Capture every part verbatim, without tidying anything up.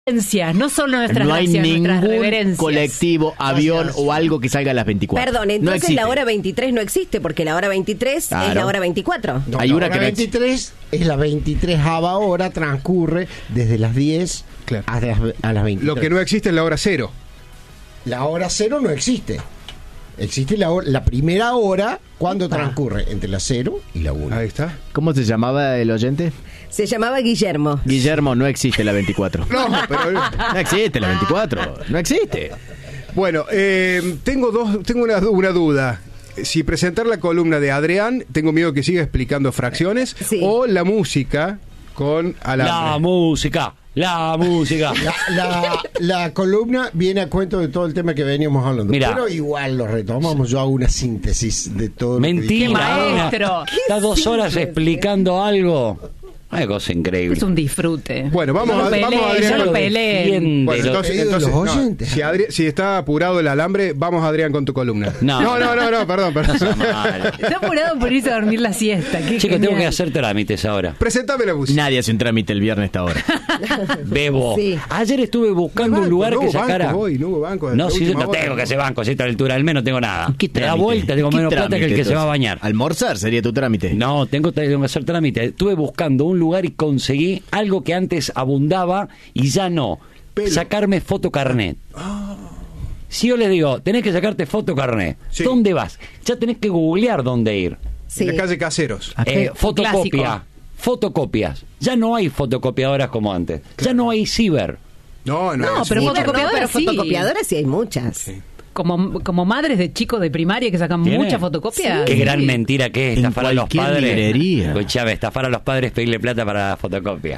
No solo nuestras no hay acciones, nuestras ningún reverencias. colectivo, avión Gracias. o algo que salga a las veinticuatro. Perdón, entonces no la hora veintitrés no existe, porque la hora veintitrés claro. es la hora veinticuatro. No, hay la una hora que veintitrés es la veintitrésava hora, transcurre desde las diez claro. a, las, a las veintitrés. Lo que no existe es la hora cero. La hora cero no existe. Existe la, hora, la primera hora cuando ah. transcurre entre la cero y la una. Ahí está. ¿Cómo se llamaba el oyente? Se llamaba Guillermo. Guillermo, no existe la veinticuatro. No, pero... no existe la veinticuatro. No existe. Bueno, eh, tengo dos, tengo una, una duda. Si presentar la columna de Adrián, tengo miedo que siga explicando fracciones, sí. o la música con alambre. La música. La música. La, la, la columna viene a cuento de todo el tema que veníamos hablando. Mirá. Pero igual lo retomamos. Yo hago una síntesis de todo. Mentira. Lo que maestro. Está dos horas explicando algo. Una cosa increíble. Es un disfrute. Bueno, vamos no a peleen, vamos a Adrián. No peleen. Bueno, entonces, entonces no, si, Adri- si está apurado el alambre, vamos Adrián con tu columna. No, no, no, no, no perdón, perdón. No está apurado por irse a dormir la siesta. Chicos, tengo que hacer trámites ahora. Presentame la música. Nadie hace un trámite el viernes a esta hora. Bebo. Sí. Ayer estuve buscando no un lugar no que sacara. Banco, hoy, no hubo banco. No, si yo no tengo que hacer banco, si esta altura del mes no tengo nada. ¿Qué trámite? Da vuelta, tengo menos plata que el que se va a bañar. ¿Almorzar sería tu trámite? No, tengo, tengo que hacer trámite. Estuve buscando un lugar y conseguí algo que antes abundaba y ya no. Pelo. Sacarme fotocarnet. Oh. Si yo les digo, tenés que sacarte fotocarnet, sí. ¿dónde vas? Ya tenés que googlear dónde ir. Sí. En la calle Caseros. Eh, fotocopia. Clásico. Fotocopias. Ya no hay fotocopiadoras como antes. Claro. Ya no hay ciber. No, no. No, pero, sí, fotocopiadoras, pero sí. fotocopiadoras sí hay muchas. Sí. Como, como madres de chicos de primaria que sacan ¿Tiene? muchas fotocopias. Qué gran mentira que es estafar a los padres. Librería. Escuchame, estafar a los padres, pedirle plata para la fotocopia.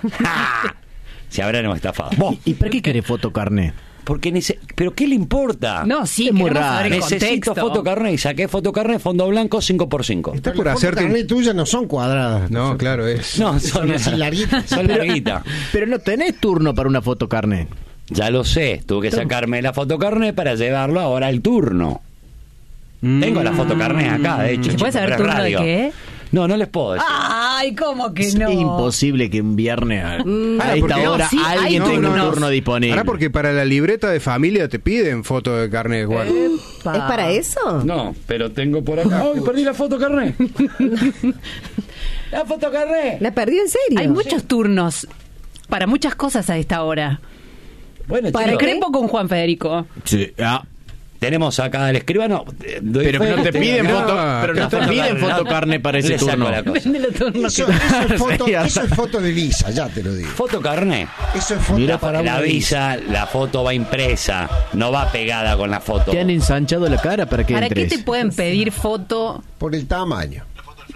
Si habrán estafado. ¿Y, ¿Y para qué querés fotocarnet? Porque nece- ¿Pero qué le importa? No, sí, es muy raro. Necesito fotocarnet y saqué fotocarnet, fondo blanco cinco por cinco. Está por hacerte. Las fotocarnet tuyas no son cuadradas. No, claro, es. No, son así larguitas. Son larguitas. Pero no tenés turno para una fotocarnet. Ya lo sé, tuve que sacarme la fotocarnet para llevarlo ahora al turno. Mm. Tengo la fotocarnet acá, de hecho. ¿Se puede saber turno radio. de qué? No, no les puedo decir. Ay, ¿cómo que no? Es imposible que un viernes a, mm. a esta no, hora sí, alguien hay tenga turnos. un turno disponible. Ahora porque para la libreta de familia te piden foto de carnet, Juan. ¿Es para eso? No, pero tengo por acá. ¡Ay, perdí la fotocarnet! ¡La fotocarnet! ¿La perdió en serio? Hay muchos sí. turnos para muchas cosas a esta hora. Bueno, para crepo con Juan Federico. Sí, ah. Tenemos acá al escribano. Pero no te piden no, foto, pero no te piden fotocarne para ese turno. Eso, eso, es foto, eso es foto de visa, ya te lo digo. Fotocarne. Eso es foto Mira, para la visa, visa, la foto va impresa, no va pegada con la foto. ¿Te han ensanchado la cara para que ¿Para entres? qué te pueden pedir foto? Por el tamaño.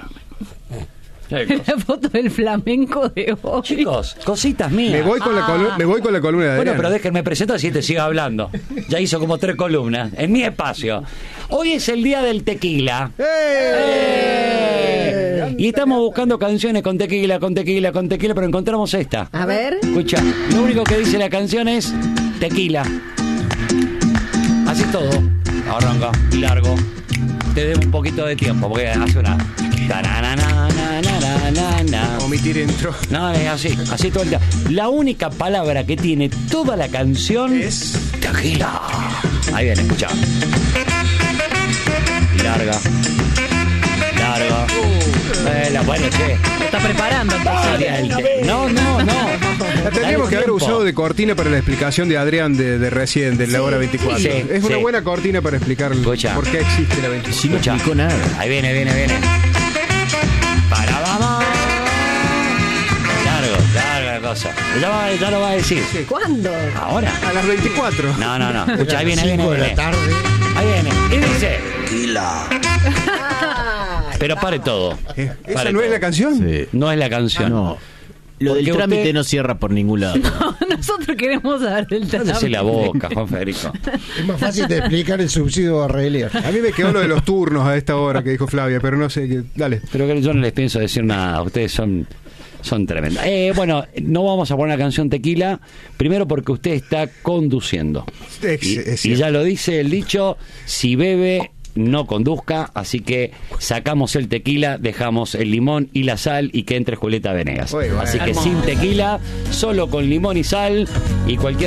La foto del flamenco de hoy. Chicos, cositas mías. Me voy con, ah. la, colu- me voy con la columna de Adrián. Bueno, pero déjenme presentar si te sigo hablando. Ya hizo como tres columnas en mi espacio. Hoy es el día del tequila. ¡Eh! ¡Eh! Y estamos buscando canciones con tequila, con tequila, con tequila, pero encontramos esta. A ver. Escucha, lo único que dice la canción es tequila. Así es todo. Arranca, largo. Te debo un poquito de tiempo porque hace una... Omitir intro. No, es así, así todo el día. La única palabra que tiene toda la canción es tequila. Ahí viene, escucha. Larga. Larga. Uh, eh, la bueno, che. Me está preparando entonces. No, no, no. La tendríamos que haber usado de cortina para la explicación de Adrián de, de recién, de la sí, hora veinticuatro. Sí, es una sí. buena cortina para explicar escucha. por qué existe la veinticuatro. Si no explicó nada. Ahí viene, viene, viene. Para, vamos. Largo, larga la cosa. Ya, va, ya lo va a decir. Sí. ¿Cuándo? Ahora. A las veinticuatro. No, no, no. Escucha, ahí viene, viene, cinco de viene. la tarde. Ahí viene. Y dice. Tequila. Pero pare todo. ¿Eh? ¿Esa pare no todo. es la canción? Sí. No es la canción. No. Lo del trámite usted... no cierra por ningún lado. No, nosotros queremos saber del trámite. Cállese la boca, Juan Federico. Es más fácil de explicar el subsidio a Relia. A mí me quedó lo de los turnos a esta hora que dijo Flavia, pero no sé qué. Dale. Pero que yo no les pienso decir nada. Ustedes son, son tremendos. Eh, bueno, no vamos a poner la canción Tequila. Primero porque usted está conduciendo. Es, y, es y ya lo dice el dicho: si bebe, no conduzca, así que sacamos el tequila, dejamos el limón y la sal y que entre Julieta Venegas. Bueno, así que sin tequila, solo con limón y sal y cualquier